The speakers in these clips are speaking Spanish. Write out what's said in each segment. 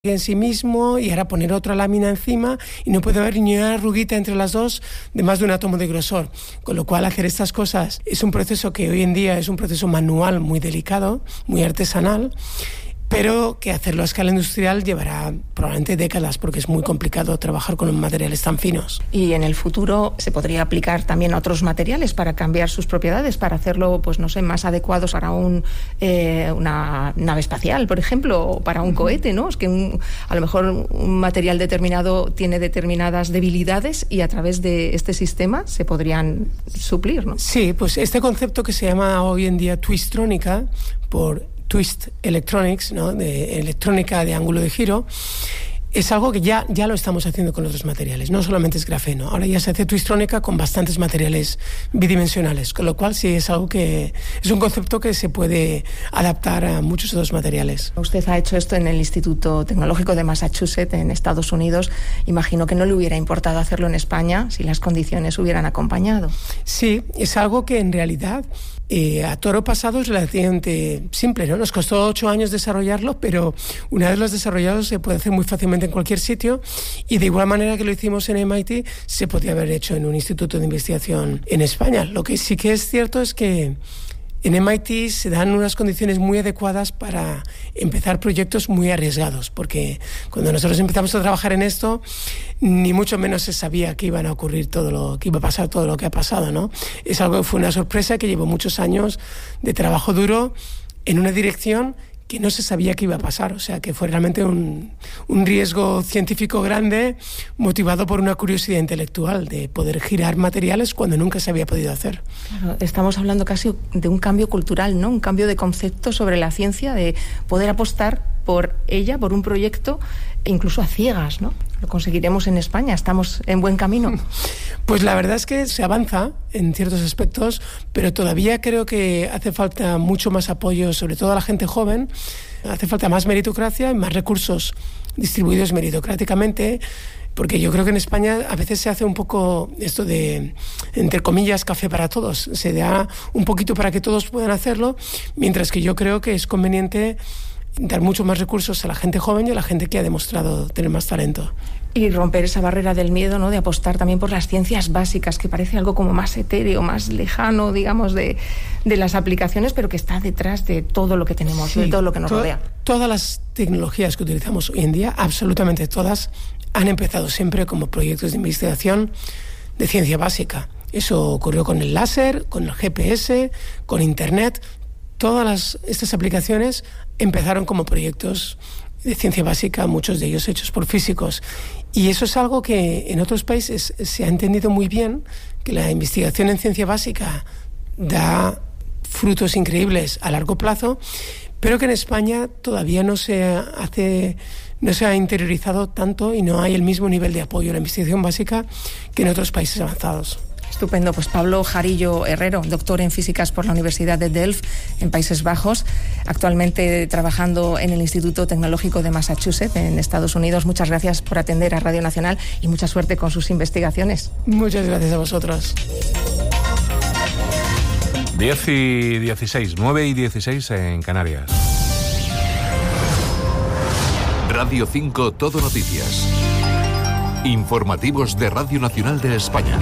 en sí mismo y ahora poner otra lámina encima y no puede haber ni una arruguita entre las dos de más de un átomo de grosor, con lo cual hacer estas cosas es un proceso que hoy en día es un proceso manual muy delicado, muy artesanal, pero que hacerlo a escala industrial llevará probablemente décadas porque es muy complicado trabajar con materiales tan finos. Y en el futuro se podría aplicar también a otros materiales para cambiar sus propiedades, para hacerlo, pues no sé, más adecuados para una nave espacial, por ejemplo, o para un cohete, ¿no? Es que a lo mejor un material determinado tiene determinadas debilidades y a través de este sistema se podrían suplir, ¿no? Sí, pues este concepto que se llama hoy en día twistrónica, por Twist Electronics, ¿no? De electrónica de ángulo de giro, es algo que ya lo estamos haciendo con otros materiales, no solamente es grafeno, ahora ya se hace twistrónica con bastantes materiales bidimensionales, con lo cual sí es algo que es un concepto que se puede adaptar a muchos otros materiales. Usted ha hecho esto en el Instituto Tecnológico de Massachusetts, en Estados Unidos. Imagino que no le hubiera importado hacerlo en España si las condiciones hubieran acompañado. Sí, es algo que en realidad a toro pasado es relativamente simple, ¿no? Nos costó 8 años desarrollarlo, pero una vez lo has desarrollado se puede hacer muy fácilmente en cualquier sitio y de igual manera que lo hicimos en MIT se podría haber hecho en un instituto de investigación en España. Lo que sí que es cierto es que en MIT se dan unas condiciones muy adecuadas para empezar proyectos muy arriesgados, porque cuando nosotros empezamos a trabajar en esto, ni mucho menos se sabía que iban a ocurrir que iba a pasar todo lo que ha pasado, ¿no? Es algo que fue una sorpresa que llevó muchos años de trabajo duro en una dirección que no se sabía que iba a pasar, o sea que fue realmente un riesgo científico grande motivado por una curiosidad intelectual de poder girar materiales cuando nunca se había podido hacer. Claro, estamos hablando casi de un cambio cultural, ¿no? Un cambio de concepto sobre la ciencia, de poder apostar por ella, por un proyecto, e incluso a ciegas, ¿no? Lo conseguiremos en España, estamos en buen camino. Pues la verdad es que se avanza en ciertos aspectos, pero todavía creo que hace falta mucho más apoyo, sobre todo a la gente joven. Hace falta más meritocracia y más recursos distribuidos meritocráticamente, porque yo creo que en España a veces se hace un poco esto de, entre comillas, café para todos. Se da un poquito para que todos puedan hacerlo, mientras que yo creo que es conveniente dar mucho más recursos a la gente joven y a la gente que ha demostrado tener más talento. Y romper esa barrera del miedo, ¿no? De apostar también por las ciencias básicas, que parece algo como más etéreo, más lejano, digamos, de las aplicaciones, pero que está detrás de todo lo que tenemos, de todo lo que nos rodea. Todas las tecnologías que utilizamos hoy en día, absolutamente todas, han empezado siempre como proyectos de investigación de ciencia básica. Eso ocurrió con el láser, con el GPS, con Internet. Todas estas aplicaciones empezaron como proyectos de ciencia básica, muchos de ellos hechos por físicos. Y eso es algo que en otros países se ha entendido muy bien, que la investigación en ciencia básica da frutos increíbles a largo plazo, pero que en España todavía no se ha interiorizado tanto y no hay el mismo nivel de apoyo a la investigación básica que en otros países avanzados. Estupendo. Pues Pablo Jarillo Herrero, doctor en físicas por la Universidad de Delft, en Países Bajos, actualmente trabajando en el Instituto Tecnológico de Massachusetts, en Estados Unidos. Muchas gracias por atender a Radio Nacional y mucha suerte con sus investigaciones. Muchas gracias a vosotros. 10:16, 9:16 en Canarias. Radio 5 Todo Noticias. Informativos de Radio Nacional de España.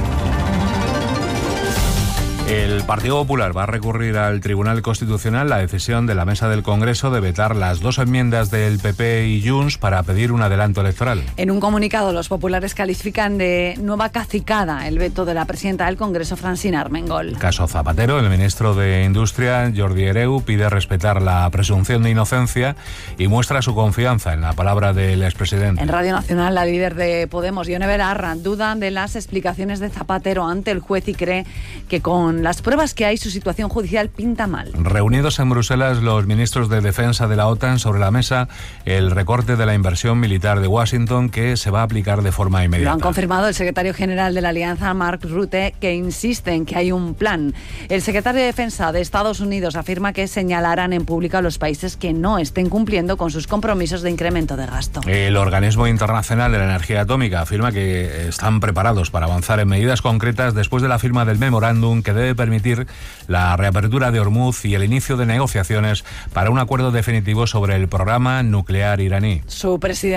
El Partido Popular va a recurrir al Tribunal Constitucional la decisión de la Mesa del Congreso de vetar las 2 enmiendas del PP y Junts para pedir un adelanto electoral. En un comunicado, los populares califican de nueva cacicada el veto de la presidenta del Congreso, Francina Armengol. Caso Zapatero, el ministro de Industria, Jordi Hereu, pide respetar la presunción de inocencia y muestra su confianza en la palabra del expresidente. En Radio Nacional, la líder de Podemos, Ione Belarra, duda de las explicaciones de Zapatero ante el juez y cree que con las pruebas que hay, su situación judicial pinta mal. Reunidos en Bruselas los ministros de Defensa de la OTAN, sobre la mesa el recorte de la inversión militar de Washington que se va a aplicar de forma inmediata. Lo han confirmado el secretario general de la Alianza, Mark Rutte, que insiste en que hay un plan. El secretario de Defensa de Estados Unidos afirma que señalarán en público a los países que no estén cumpliendo con sus compromisos de incremento de gasto. El Organismo Internacional de la Energía Atómica afirma que están preparados para avanzar en medidas concretas después de la firma del memorándum que debe puede permitir la reapertura de Hormuz y el inicio de negociaciones para un acuerdo definitivo sobre el programa nuclear iraní. Su presidente